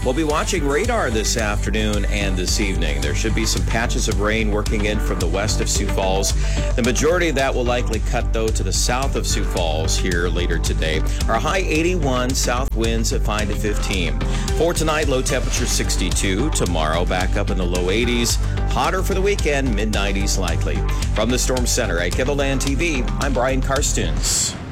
We'll be watching radar this afternoon and this evening. There should be some patches of rain working in from the west of Sioux Falls. The majority of that will likely cut, though, to the south of Sioux Falls here later today. Our high 81, south winds at 5 to 15. For tonight, low temperature 62. Tomorrow, back up in the low 80s. Hotter for the weekend, mid-90s likely. From the Storm Center at KEVOLAND TV, I'm Brian Karstens.